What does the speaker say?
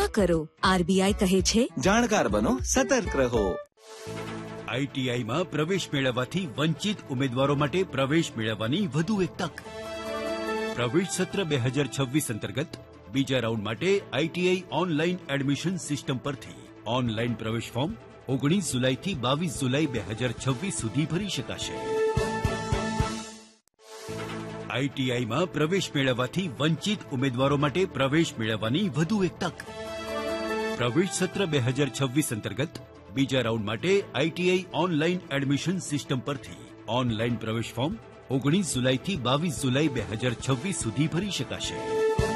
કરો. RBI કહે છે, જાણકાર બનો, સતર્ક રહો. આઈટીઆઈમાં પ્રવેશ મેળવવાથી વંચિત ઉમેદવારો માટે પ્રવેશ મેળવવાની વધુ એક તક. પ્રવેશ સત્ર 2026 અંતર્ગત બીજા રાઉન્ડ માટે આઈટીઆઈ ઓનલાઈન એડમિશન સિસ્ટમ પરથી ઓનલાઈન પ્રવેશ ફોર્મ 19 જુલાઈથી 22 જુલાઈ 2026 સુધી ભરી શકાશે. આઈટીઆઈમાં પ્રવેશ મેળવવાથી વંચિત ઉમેદવારો માટે પ્રવેશ મેળવવાની વધુ એક તક. પ્રવેશ સત્ર 2026 અંતર્ગત બીજા રાઉન્ડ માટે આઈટીઆઈ ઓનલાઈન એડમિશન સિસ્ટમ પરથી ઓનલાઈન પ્રવેશ ફોર્મ 19 જુલાઈથી 22 જુલાઈ 2026 સુધી ભરી શકાશે.